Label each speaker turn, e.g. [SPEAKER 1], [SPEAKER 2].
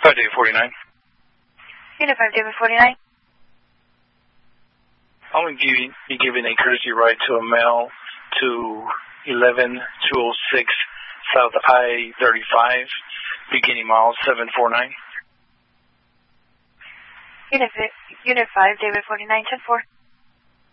[SPEAKER 1] David 49.
[SPEAKER 2] Unit 5, David 49.
[SPEAKER 1] I'm going to be giving a courtesy ride to a male to 11206 South I-35, beginning mile 749.
[SPEAKER 2] Unit 5, David 49, 10-4.